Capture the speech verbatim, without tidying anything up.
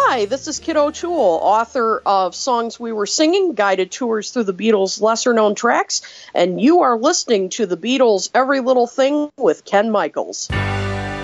Hi, this is Kit O'Toole, author of Songs We Were Singing, Guided Tours Through the Beatles' Lesser-Known Tracks, and you are listening to the Beatles' Every Little Thing with Ken Michaels.